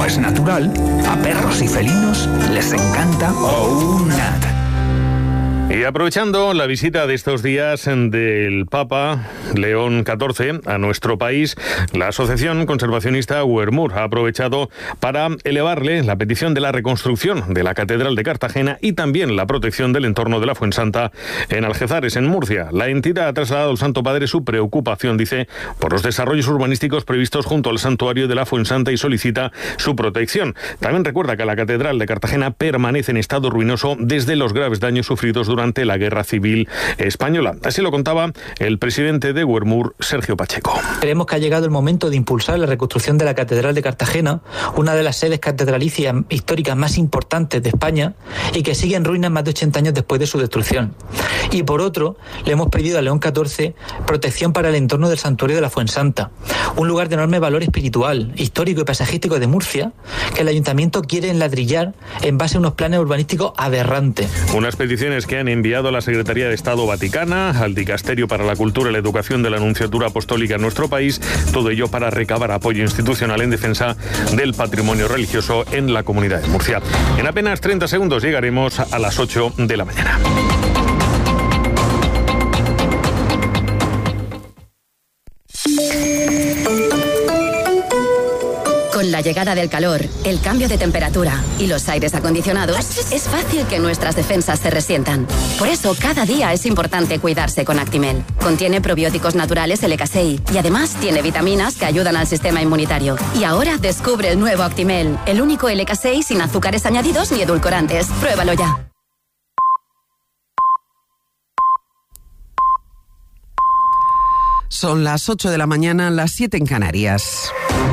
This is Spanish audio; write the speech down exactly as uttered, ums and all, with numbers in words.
es natural, a perros y felinos les encanta OUNAT. Y aprovechando la visita de estos días del Papa León catorce a nuestro país, la asociación conservacionista Wermur ha aprovechado para elevarle la petición de la reconstrucción de la Catedral de Cartagena y también la protección del entorno de la Fuensanta en Algeciras, en Murcia. La entidad ha trasladado al Santo Padre su preocupación, dice, por los desarrollos urbanísticos previstos junto al santuario de la Fuensanta y solicita su protección. También recuerda que la Catedral de Cartagena permanece en estado ruinoso desde los graves daños sufridos durante durante la Guerra Civil Española. Así lo contaba el presidente de Wermur, Sergio Pacheco. Creemos que ha llegado el momento de impulsar la reconstrucción de la Catedral de Cartagena, una de las sedes catedralicias históricas más importantes de España y que sigue en ruinas más de ochenta años después de su destrucción. Y por otro, le hemos pedido a León catorce protección para el entorno del santuario de la Fuensanta, un lugar de enorme valor espiritual, histórico y paisajístico de Murcia, que el ayuntamiento quiere enladrillar en base a unos planes urbanísticos aberrantes. Unas peticiones que han enviado a la Secretaría de Estado Vaticana, al Dicasterio para la Cultura y la Educación de la Nunciatura Apostólica en nuestro país, todo ello para recabar apoyo institucional en defensa del patrimonio religioso en la Comunidad de Murcia. En apenas treinta segundos llegaremos a las ocho de la mañana. Con la llegada del calor, el cambio de temperatura y los aires acondicionados, es fácil que nuestras defensas se resientan. Por eso, cada día es importante cuidarse con Actimel. Contiene probióticos naturales L K S I y además tiene vitaminas que ayudan al sistema inmunitario. Y ahora descubre el nuevo Actimel, el único L K S I sin azúcares añadidos ni edulcorantes. Pruébalo ya. Son las ocho de la mañana, las siete en Canarias.